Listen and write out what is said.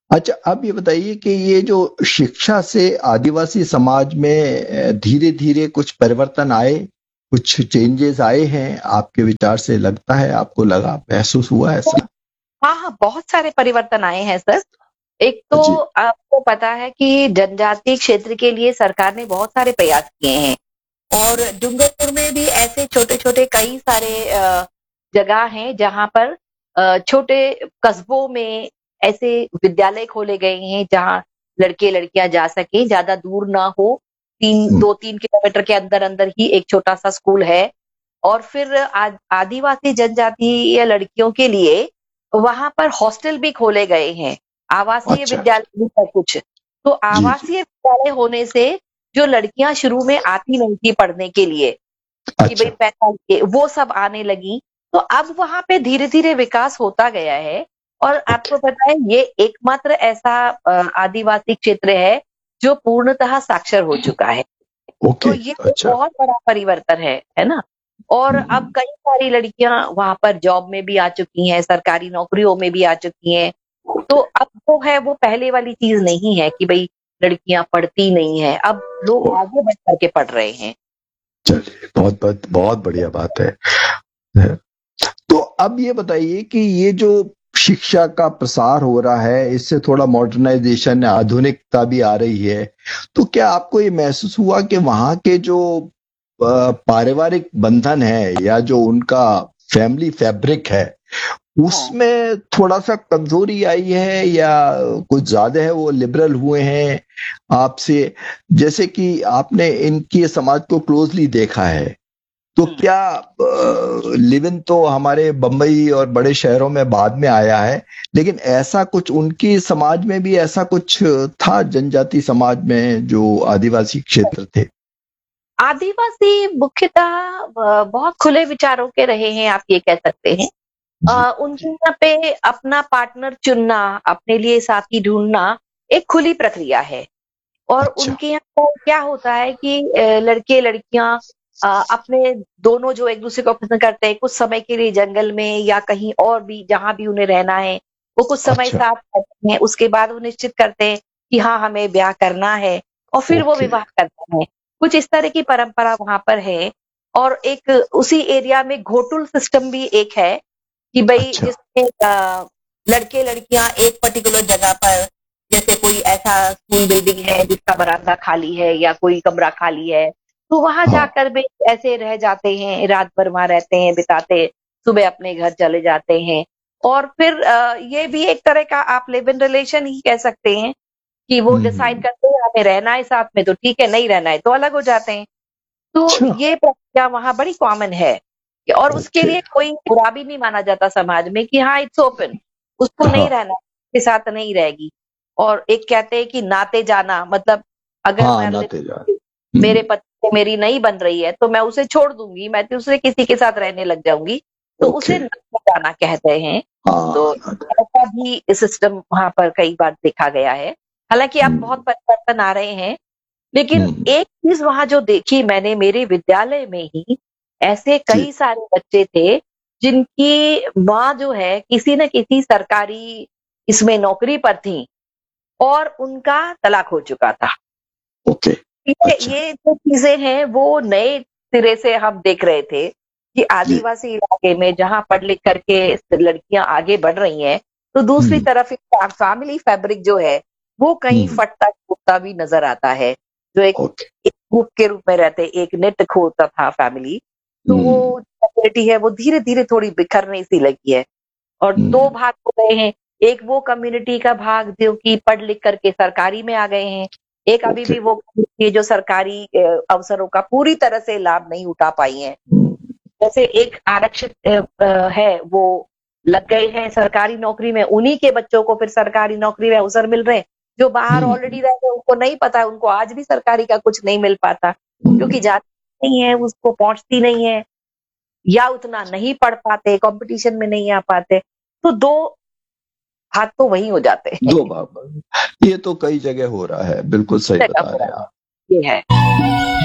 अच्छा, आप ये बताइए कि ये जो शिक्षा से आदिवासी समाज में धीरे धीरे कुछ परिवर्तन आए, कुछ चेंजेस आए हैं आपके विचार से, लगता है, आपको लगा, महसूस हुआ तो ऐसा? हाँ, हाँ, बहुत सारे परिवर्तन आए हैं सर। एक तो जी। आपको पता है कि जनजातीय क्षेत्र के लिए सरकार ने बहुत सारे प्रयास किए हैं और डूंगरपुर में भी ऐसे छोटे-छोटे कई सारे जगह हैं जहाँ पर छोटे कस्बों में ऐसे विद्यालय खोले गए हैं जहाँ लड़के-लड़कियाँ जा सकें, ज़्यादा दूर ना हो, 2-3 किलोमीटर के अंदर-अंदर ही एक छोटा-सा स्कूल है। और फिर आदिवासी जनजातीय लड़कियों के लिए वहाँ पर हॉस्टल भी खोले गए हैं, आवासीय अच्छा। विद्यालय भी सब कुछ। तो जी जी। आवासीय विद्यालय होने से जो लड़कियाँ शुरू में आती नहीं थी पढ़ने के लिए, कि भई अच्छा। पैसा ये वो सब आने लगी, तो अब वहाँ पे धीरे-धीरे विकास होता गया है और ओके। आपको पता है ये एकमात्र ऐसा आदिवासी क्षेत्र है, जो पूर्णतः साक्षर हो चुका है। तो ओके। ये एक अच्छा। बहुत बड़ा परिवर्तन है ना? और अब हम्म, कई सारी लड़कियाँ वहाँ पर जॉब में भी आ चुकी हैं, सरकारी नौकरियों में भी आ चुकी हैं। तो ओके। अब जो है वो पहले वाली चीज़ नहीं है कि भई लड़कियाँ पढ़ती नहीं हैं, अब लोग ओ, आगे बढ़ कर के पढ़ रहे हैं। चलिए, बहुत बहुत बहुत बढ़िया बात है। तो अब ये बताइए कि ये जो शिक्षा का प्रसार हो रहा है, इससे थोड़ा मॉडर्नाइजेशन, आधुनिकता भी आ रही है, तो क्या आपको ये महसूस हुआ कि वहाँ के जो पारिवारिक बंधन है या जो उनका फैमिली फैब्रिक है, हाँ। उसमें थोड़ा सा कमजोरी आई है या कुछ ज्यादा है, वो लिबरल हुए हैं आपसे? जैसे कि आपने इनकी समाज को क्लोजली देखा है, तो हुँ। क्या लिव इन तो हमारे बम्बई और बड़े शहरों में बाद में आया है, लेकिन ऐसा कुछ उनकी समाज में भी ऐसा कुछ था, जनजाति समाज में जो आदिवासी क्षेत्र थे? आदिवासी मुख्यतः बहुत खुले विचारों के रहे हैं, आप ये कह सकते हैं। जी उनके जी। यहाँ पे अपना पार्टनर चुनना, अपने लिए साथी ढूँढना एक खुली प्रक्रिया है। और अच्छा। उनके यहाँ पर क्या होता है कि लड़के-लड़कियाँ अपने दोनों जो एक-दूसरे को पसंद करते हैं, कुछ समय के लिए जंगल में या कहीं और भी जहाँ भी उन्हें रहना है, वो कुछ समय अच्छा। साथ रहते हैं, उसके बाद वो निश्चित करते हैं कि हाँ, हमें ब्याह करना है और फिर वो ओके। विवाह करते हैं। कुछ इस तरह की परंपरा वहाँ पर है और एक उसी एरिया में घोटुल सिस्टम भी एक है कि भई अच्छा। जिसमें लड़के-लड़कियाँ एक पर्टिकुलर जगह पर जैसे कोई ऐसा स्कूल बिल्डिंग है जिसका बरामदा खाली है या कोई कमरा खाली है, तो वहाँ हाँ। जाकर भी ऐसे रह जाते हैं, रात भर वहाँ रहते हैं, बिताते, सुबह अपने घर चले जाते हैं। और फिर ये भी एक तरह का आप लिव इन रिलेशन ही कह सकते हैं कि वो डिसाइड हम्म। करते हैं हमें रहना है साथ में तो ठीक है, नहीं रहना है तो अलग हो जाते हैं। तो अच्छा। ये प्रक्रिया वहाँ बड़ी कॉमन है और उसके ओके। लिए कोई बुरा भी नहीं माना जाता समाज में कि हाँ, इट्स ओपन, उसको नहीं हाँ रहना, उसके साथ नहीं रहेगी। और एक कहते हैं कि नाते जाना मतलब अगर हाँ, मान नाते जान। लीजिए मेरे पति से मेरी नहीं बन रही है, तो मैं उसे छोड़ दूँगी, मैं दूसरे किसी के साथ रहने लग जाऊँगी, तो ओके। उसे नाते जाना कहते हैं। तो हाँ, नाते। ऐसा भी सिस्टम वहाँ पर कई बार देखा गया है। हालाँकि अब बहुत हम्म। परिवर्तन आ रहे हैं लेकिन हम्म। एक चीज़ वहाँ जो देखी मैंने मेरे विद्यालय में ही, ऐसे जी। कई सारे बच्चे थे, जिनकी माँ जो है किसी न किसी सरकारी इसमें नौकरी पर थीं और उनका तलाक हो चुका था। ओके। ये अच्छा। ये जो चीज़ें हैं वो नए सिरे से हम देख रहे थे कि जी। आदिवासी इलाके में जहाँ पढ़ लिख करके लड़कियाँ आगे बढ़ रही हैं, तो दूसरी हम्म। तरफ एक फैमिली फैब्रिक जो है, वो कहीं हम्म। फटता-फूटता भी नज़र आता है। जो एक ओके। एक ग्रुप के रूप में रहते, एक नेट होता था फैमिली, तो हम्म। वो कम्युनिटी है वो धीरे-धीरे थोड़ी बिखरने सी लगी है। और 2 हम्म। भाग हो गए हैं, एक वो कम्युनिटी का भाग जो कि पढ़ लिख करके सरकारी में आ गए हैं, एक अभी ओके। भी वो कम्युनिटी है जो सरकारी अवसरों का पूरी तरह से लाभ नहीं उठा पाई है। हम्म। जैसे एक आरक्षित है वो लग गए हैं सरकारी नौकरी में, उन्हीं के बच्चों को फिर सरकारी नौकरी में अवसर मिल रहे हैं, जो बाहर हम्म। ऑलरेडी रह गए उनको नहीं पता है, उनको आज भी सरकारी का कुछ नहीं मिल पाता, क्योंकि हम्म। जाती नहीं है, उसको पहुँचती नहीं है या उतना नहीं पढ़ पाते, कॉम्पिटिशन में नहीं आ पाते, तो 2 हाथ तो वहीं हो जाते हैं। दो बार ये तो कई जगह हो रहा है, बिल्कुल सही जगह बता हो रहे हैं रहा आप। है, ये है।